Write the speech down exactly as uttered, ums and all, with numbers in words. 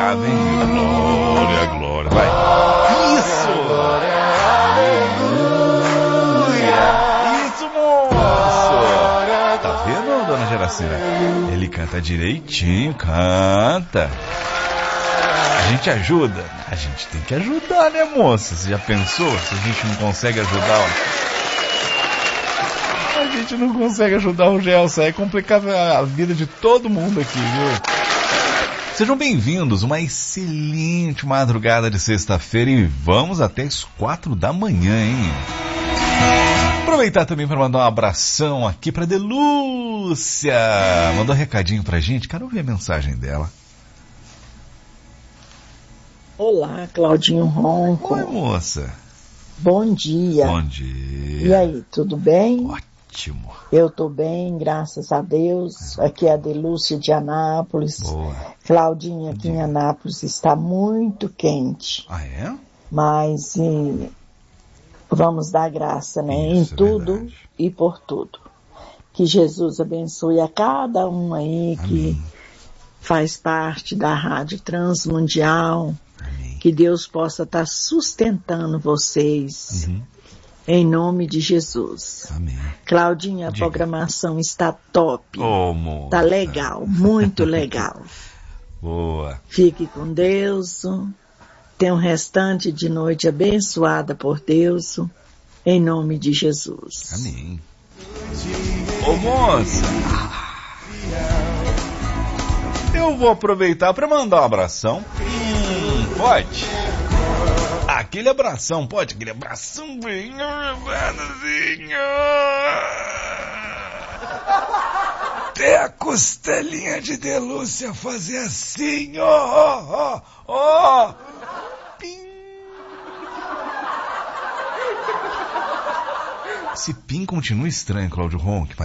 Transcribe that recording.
pegada, hein? Glória, glória. Vai. Isso! Isso, moço! Tá vendo, dona Geracina? Ele canta direitinho, canta. A gente ajuda? A gente tem que ajudar, né, moça? Você já pensou? Se a gente não consegue ajudar, ó. A gente não consegue ajudar o Gelson. É complicar a vida de todo mundo aqui, viu? Sejam bem-vindos, uma excelente madrugada de sexta-feira e vamos até as quatro da manhã, hein? Aproveitar também para mandar um abração aqui para Delúcia. Mandou um recadinho pra gente, quero ouvir a mensagem dela. Olá, Claudinho Ronco. Oi, moça. Bom dia. Bom dia. E aí, tudo bem? Ótimo. Eu tô bem, graças a Deus. Aqui é a Delúcia de Anápolis. Boa. Claudinha, aqui em Anápolis está muito quente. Ah, é? Mas e, vamos dar graça, né? Isso, em tudo verdade. E por tudo. Que Jesus abençoe a cada um aí. Amém. Que faz parte da Rádio Transmundial. Amém. Que Deus possa estar sustentando vocês. Uhum. Em nome de Jesus. Amém. Claudinha, a Diga. Programação está top. Oh, moça. Tá legal, muito legal. Boa. Fique com Deus. Tenha um restante de noite abençoada por Deus. Em nome de Jesus. Amém. Ô, moça. Eu vou aproveitar para mandar um abração. Hum, pode? Aquele abração, pode? Aquele abração bem assim, até a costelinha de Delúcia fazer assim, ó, ó, ó, pim. Esse pim continua estranho, Cláudio Ronco.